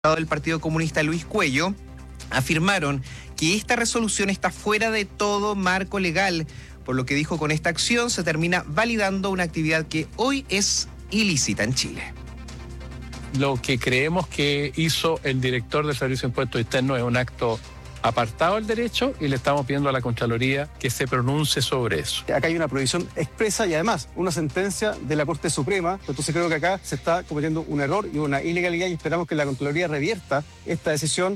del Partido Comunista Luis Cuello afirmaron que esta resolución está fuera de todo marco legal, por lo que dijo: con esta acción se termina validando una actividad que hoy es ilícita en Chile. Lo que creemos que hizo el director del Servicio de Impuestos Internos es un acto apartado del derecho y le estamos pidiendo a la Contraloría que se pronuncie sobre eso. Acá hay una prohibición expresa y además una sentencia de la Corte Suprema, entonces creo que acá se está cometiendo un error y una ilegalidad y esperamos que la Contraloría revierta esta decisión.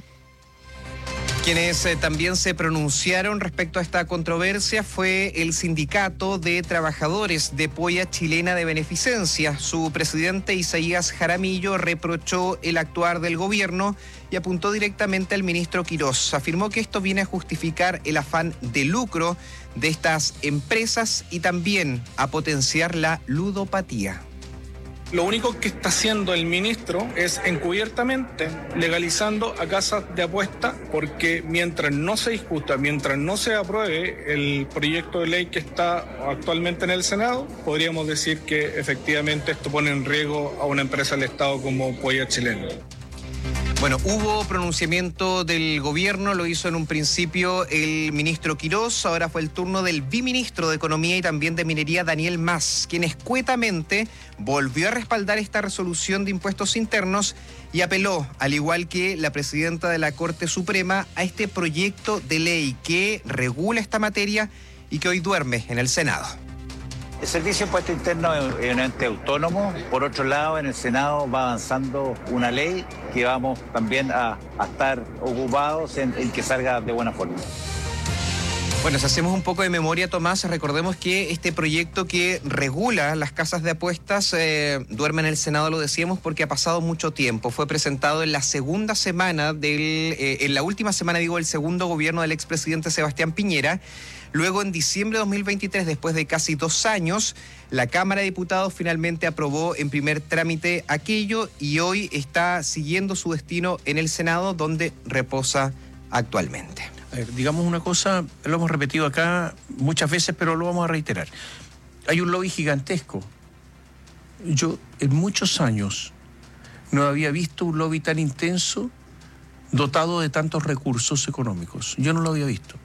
Quienes también se pronunciaron respecto a esta controversia fue el Sindicato de Trabajadores de Polla Chilena de Beneficencia. Su presidente, Isaías Jaramillo, reprochó el actuar del gobierno y apuntó directamente al ministro Quirós. Afirmó que esto viene a justificar el afán de lucro de estas empresas y también a potenciar la ludopatía. Lo único que está haciendo el ministro es encubiertamente legalizando a casas de apuesta, porque mientras no se discuta, mientras no se apruebe el proyecto de ley que está actualmente en el Senado, podríamos decir que efectivamente esto pone en riesgo a una empresa del Estado como Polla Chilena. Bueno, hubo pronunciamiento del gobierno, lo hizo en un principio el ministro Quirós, ahora fue el turno del viceministro de Economía y también de Minería, Daniel Mas, quien escuetamente volvió a respaldar esta resolución de impuestos internos y apeló, al igual que la presidenta de la Corte Suprema, a este proyecto de ley que regula esta materia y que hoy duerme en el Senado. El Servicio de Impuestos Internos es un ente autónomo. Por otro lado, en el Senado va avanzando una ley que vamos también a estar ocupados en que salga de buena forma. Bueno, si hacemos un poco de memoria, Tomás, recordemos que este proyecto que regula las casas de apuestas duerme en el Senado, lo decíamos, porque ha pasado mucho tiempo. Fue presentado en la segunda semana en la última semana, del segundo gobierno del expresidente Sebastián Piñera. Luego, en diciembre de 2023, después de casi 2 años, la Cámara de Diputados finalmente aprobó en primer trámite aquello y hoy está siguiendo su destino en el Senado, donde reposa actualmente. A ver, digamos una cosa, lo hemos repetido acá muchas veces, pero lo vamos a reiterar. Hay un lobby gigantesco. Yo en muchos años no había visto un lobby tan intenso, dotado de tantos recursos económicos. Yo no lo había visto.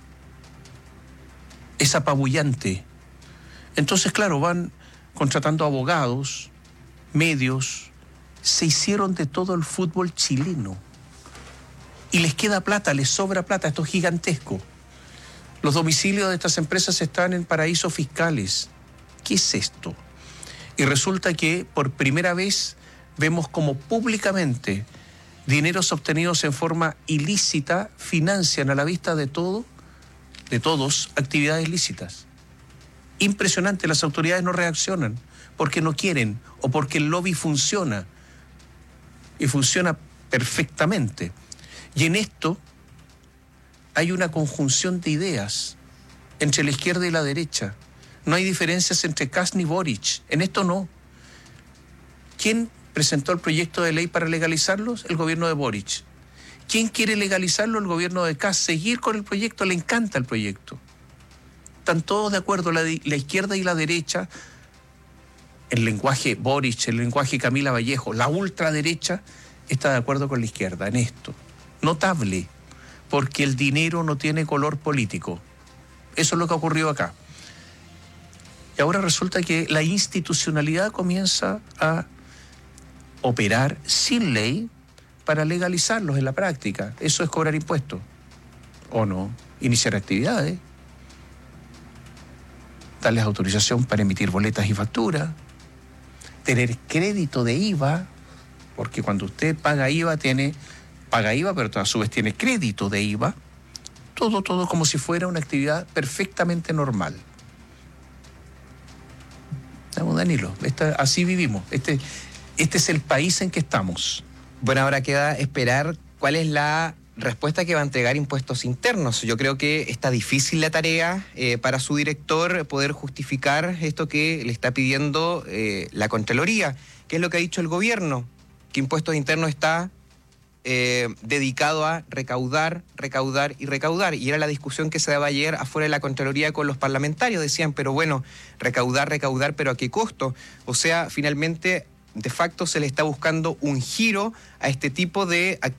Es apabullante. Entonces, claro, van contratando abogados, medios, se hicieron de todo el fútbol chileno. Y les queda plata, les sobra plata, esto es gigantesco. Los domicilios de estas empresas están en paraísos fiscales. ¿Qué es esto? Y resulta que por primera vez vemos como públicamente dineros obtenidos en forma ilícita financian a la vista de todos, actividades lícitas. Impresionante, las autoridades no reaccionan porque no quieren o porque el lobby funciona y funciona perfectamente. Y en esto hay una conjunción de ideas entre la izquierda y la derecha. No hay diferencias entre Kast ni Boric. En esto no. ¿Quién presentó el proyecto de ley para legalizarlos? El gobierno de Boric. ¿Quién quiere legalizarlo? El gobierno de Kast. Seguir con el proyecto, le encanta el proyecto. Están todos de acuerdo, la izquierda y la derecha, el lenguaje Boric, el lenguaje Camila Vallejo, la ultraderecha está de acuerdo con la izquierda en esto. Notable, porque el dinero no tiene color político. Eso es lo que ha ocurrido acá. Y ahora resulta que la institucionalidad comienza a operar sin ley para legalizarlos en la práctica. Eso es cobrar impuestos. ¿O no? Iniciar actividades. Darles autorización para emitir boletas y facturas. Tener crédito de IVA, porque cuando usted paga IVA, pero a su vez tiene crédito de IVA. Todo como si fuera una actividad perfectamente normal. ¿Estamos, Danilo? Así vivimos. Este es el país en que estamos. Bueno, ahora queda esperar cuál es la respuesta que va a entregar Impuestos Internos. Yo creo que está difícil la tarea para su director poder justificar esto que le está pidiendo la Contraloría. ¿Qué es lo que ha dicho el gobierno? Que Impuestos Internos está dedicado a recaudar y recaudar. Y era la discusión que se daba ayer afuera de la Contraloría con los parlamentarios. Decían, pero bueno, recaudar, pero ¿a qué costo? O sea, finalmente de facto se le está buscando un giro a este tipo de